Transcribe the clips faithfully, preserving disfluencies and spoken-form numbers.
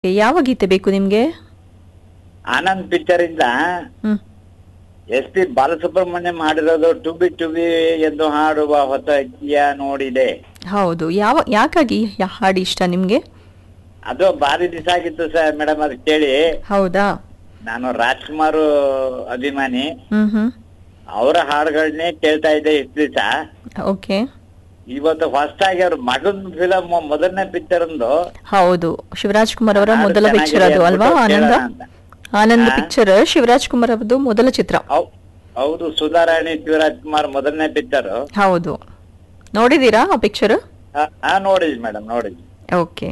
ಯಾವ ಗೀತೆ ಬೇಕು ನಿಮ್ಗೆ? ಆನಂದ್ ಪಿಕ್ಚರ್ ಇಂದ ಹ್ಮ್ ಎಸ್ ಪಿ ಬಾಲಸುಬ್ರಹ್ಮಣ್ಯಂ ಹಾಡಿರೋದು ಟುಬಿ ಟುಬಿ ಎಂದು ಹಾಡುವ ಹೊಸ ಅಕ್ಕಿಯ ನೋಡಿದೆ. ಹೌದು. ಯಾವ ಯಾಕಾಗಿ ಯಾ- ಹಾಡು ಇಷ್ಟ ನಿಮ್ಗೆ? ಅದು ಭಾರಿ ದಿವಸ ಆಗಿತ್ತು ಸರ್ ಮೇಡಮ್, ಅದು ಕೇಳಿ. ಹೌದಾ? ನಾನು ರಾಜ್ಕುಮಾರ್ ಅಭಿಮಾನಿ, ಹ್ಮ್ ಹ್ಮ್ ಅವರ ಹಾಡುಗಳನ್ನೇ ಕೇಳ್ತಾ ಇದ್ದೆ ಇಷ್ಟು ದಿವಸ. ಓಕೆ. ಇವತ್ತು ಫಸ್ಟ್ ಆಗಿ ಅವ್ರ ಮಗನ್ ಫಿಲಮ್ ಮೊದಲನೇ ಪಿಕ್ಚರ್ ಒಂದು ಹೌದು, ಶಿವರಾಜ್ ಕುಮಾರ್ ಅವರ ಹಾಡು ಮೊದಲ ಪಿಕ್ಚರ್ ಅದು ಚೆನ್ನಾಗಿದೆ ಅಲ್ವಾ? ಅಂದ್ಬಿಟ್ಟು ಆನಂದ ಕೇಳೋಣ ಅಂತ. ಆನಂದ್ ಹಾ? ಪಿಕ್ಚರ್ ಶಿವರಾಜ್ ಕುಮಾರ್ ಅವರದು ಮೊದಲ ಚಿತ್ರ. ಹೌ- ಹೌದು, ಸುಧಾರಾಣಿ ಶಿವರಾಜ್ ಕುಮಾರ್ ಮೊದಲನೇ ಪಿಕ್ಚರ್. ಹೌದು. ನೋಡಿದೀರಾ ಆ ಪಿಕ್ಚರ್? ಹಾ ನೋಡಿದ್ವಿ ಮೇಡಮ್, ನೋಡಿದ್ವಿ. ಓಕೆ.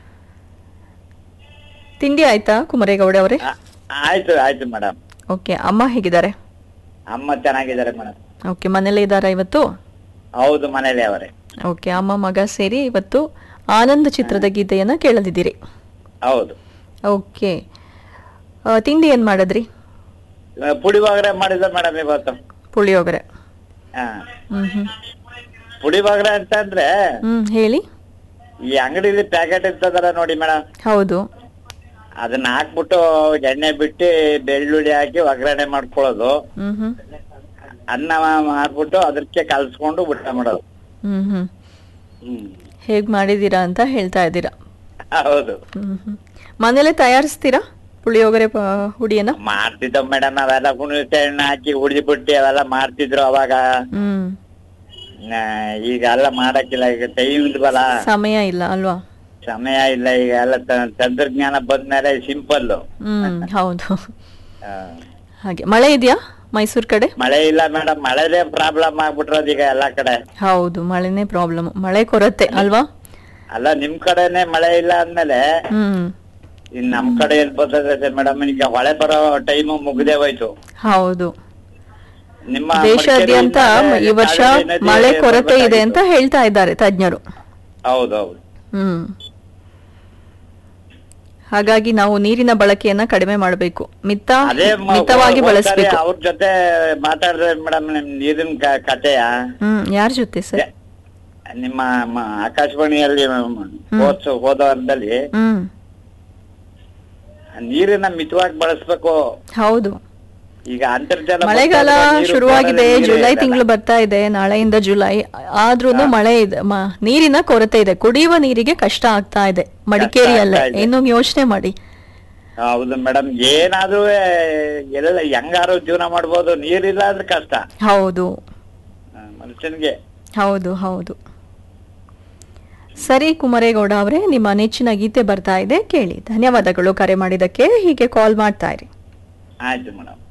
ತಿಂಡಿ ಆಯ್ತಾ ಕುಮಾರೇಗೌಡ ಅವರೇ? ಆ- ಆಯ್ತು ಆಯ್ತು ಮೇಡಮ್. ಓಕೆ. ಅಮ್ಮ ಹೇಗಿದ್ದಾರೆ? ಅಮ್ಮ ಚೆನ್ನಾಗಿದ್ದಾರೆ ಮೇಡಮ್. ಓಕೆ. ಮನೇಲೇ ಇದ್ದಾರಾ ಇವತ್ತು? ಹೌದು, ಮನೇಲಿ ಅವರೇ. ಓಕೆ. ಅಮ್ಮ ಮಗ ಸೇರಿ ಇವತ್ತು ಆನಂದ್ ಚಿತ್ರದ ಗೀತೆಯನ್ನ ಕೇಳದಿದ್ದೀರಿ. ಹೌದು. ಓಕೆ. ಆ, ತಿಂಡಿ ಏನ್ ಮಾಡಿದ್ರಿ? ಆ, ಪುಳಿಯೋಗರೆ ಮಾಡಿದ ಮೇಡಮ್ ಇವತ್ತು. ಪುಳಿಯೋಗರೆ. ಹಾ, ಹ್ಮ್ ಹ್ಮ್ ಪುಳಿಯೋಗರೆ ಅಂತ ಅಂದ್ರೆ ಹ್ಮ್ ಹೇಳಿ. ಈ ಅಂಗಡಿಲಿ ಪ್ಯಾಕೆಟ್ ಇರ್ತದಲ್ಲ ನೋಡಿ ಮೇಡಮ್, ಹೌದು. ಅದನ್ನ ಹಾಕ್ಬಿಟ್ಟು ಎಣ್ಣೆ ಬಿಟ್ಟು ಬೆಳ್ಳುಳ್ಳಿ ಹಾಕಿ ಒಗ್ಗರಣೆ ಮಾಡ್ಕೊಳ್ಳೋದು, ಹ್ಮ್ ಹ್ಮ್ ಅನ್ನ ಮಾಡ್ಬಿಟ್ಟು ಅದಕ್ಕೆ ಕಲ್ಸ್ಕೊಂಡು ಊಟ ಮಾಡೋದು. ಹ್ಮ್ ಹ್ಮ್ ಹ್ಮ್ ಹೇಗ್ ಮಾಡಿದೀರಾ ಅಂತ ಹೇಳ್ತಾ ಇದ್ದೀರಾ. ಹೌದು. ಹ್ಮ್ ಹ್ಮ್ ಮನೇಲೆ ತಯಾರಿಸ್ತೀರಾ ಪುಳಿಯೋಗರೆ ಪ- ಹುಡಿಯನ್ನ? ಮಾಡ್ತಿದ್ದೋ ಮೇಡಮ್, ಅವೆಲ್ಲ ಹುಣಸೆ ಹಣ್ಣು ಹಾಕಿ ಹುಡಿ ಬಿಟ್ಟು ಅವೆಲ್ಲ ಮಾಡ್ತಿದ್ರು ಅವಾಗ. ಹ್ಮ್ ಆ, ಈಗ ಎಲ್ಲ ಮಾಡಕ್ಕಿಲ್ಲ, ಈಗ ಟೈಮ್ ಇಲ್ವಲ್ಲ, ಸಮಯ ಇಲ್ಲ ಅಲ್ವಾ? ಸಮಯ ಇಲ್ಲ. ಈಗ ಎಲ್ಲ ತ- ತಂತ್ರಜ್ಞಾನ ಬಂದ್ಮೇಲೆ ಸಿಂಪಲ್. ಹ್ಮ್ ಹೌದು. ಹಾಗೆ ಮಳೆ ಇದೆಯಾ ಮೈಸೂರ್ ಕಡೆ? ಮಳೆ ಇಲ್ಲ ಮೇಡಮ್, ಮಳೆದೇ ಪ್ರಾಬ್ಲಮ್ ಆಗ್ಬಿಟ್ರೋದು ಈಗ ಎಲ್ಲಾ ಕಡೆ. ಹೌದು, ಮಳೆನೇ ಪ್ರಾಬ್ಲಮ್, ಮಳೆ ಕೊರತೆ ಅಲ್ವಾ? ಅಲ್ಲ, ನಿಮ್ ಕಡೆನೆ ಮಳೆ ಇಲ್ಲ ಅಂದ್ಮೇಲೆ ಹ್ಮ್ ಇನ್ ನಮ್ ಕಡೆ ಎಲ್ಲಿ ಬರ್ತದೆ ಮೇಡಮ್? ಈಗ ಹೊಳೆ ಬರೋ ಟೈಮು ಮುಗ್ದೇ ಹೋಯ್ತು. ಹೌದು. ನಿಮ್ಮ ದೇಶಾದ್ಯಂತ ಮಡಿಕೇರಿಯಿಂದಲೇ ಈ ವರ್ಷ ಕಾವೇರಿ ನದಿ ಮಳೆ ಕೊರತೆ ಇದೆ ಅಂತ ಬರ್ಬೇಕಾಗಿತ್ತು. ಹೇಳ್ತಾ ಇದ್ದಾರೆ ತಜ್ಞರು. ಹೌದೌದು. ಹ್ಮ್ ಹಾಗಾಗಿ ನಾವು ನೀರಿನ ಬಳಕೆಯನ್ನ ಕಡಿಮೆ ಮಾಡಬೇಕು, ಮಿತ ಅದೇ ಮ- ಮಿತವಾಗಿ ಹೋದ್ಸರಿ ಬಳಸಬೇಕು. ಅವ್ರ ಜೊತೆ ಮಾತಾಡಿದ್ರೆ ಮೇಡಮ್, ನಿಮ್ ನೀರಿನ ಕ- ಕಥೆಯ ಹ್ಮ್ ಯಾರ ಜೊತೆ ಸರ್? ನಿಮ್ಮ ಮ- ಆಕಾಶವಾಣಿಯಲ್ಲಿ ಹೋದ ಹೋದವರದಲ್ಲಿ ಹ್ಮ್ ನೀರನ್ನ ಮಿತವಾಗಿ ಬಳಸ್ಬೇಕು. ಹೌದು. ಈಗ ಅಂತರ್ಜಲ ಮಳೆಗಾಲ ಬರ್ತಾ ಇದೆ, ನೀರು ಶುರುವಾಗಿದೆ, ಕೊಡೋದೇ ನೀರೇ ಜುಲೈ ಇರಲ್ಲ. ತಿಂಗಳು ಬರ್ತಾ ಇದೆ, ನಾಳೆಯಿಂದ ಜುಲೈ. ಆದ್ರೂನು ಮಳೆ ಇದೆ, ಮ- ನೀರಿನ ಕೊರತೆ ಇದೆ, ಕುಡಿಯುವ ನೀರಿಗೆ ಕಷ್ಟ ಆಗ್ತಾ ಇದೆ ಮಡಿಕೇರಿಯಲ್ಲೇ. ಆಗ್ತಾ ಇದೆ. ಇನ್ನು ಯೋಚನೆ ಮಾಡಿ. ಹೌದು ಮೇಡಮ್, ಏನಾದ್ರೂ ಎಲ್ಲ ಹೆಂಗಾರು ಜೀವನ ಮಾಡ್ಬೋದು, ನೀರಿಲ್ಲ ಅಂದ್ರೆ ಕಷ್ಟ ಹೌದು ಆ, ಮನುಷ್ಯನ್ಗೆ. ಹೌದು ಹೌದು. ಸರಿ ಕುಮಾರೇಗೌಡ ಅವರೇ, ನಿಮ್ಮ ನೆಚ್ಚಿನ ಗೀತೆ ಬರ್ತಾ ಇದೆ, ಕೇಳಿ. ಧನ್ಯವಾದಗಳು ಕರೆ ಮಾಡಿದಕ್ಕೆ. ಹೀಗೆ ಕಾಲ್ ಮಾಡ್ತಾ ಇರಿ. ಆಯ್ತು ಮೇಡಮ್.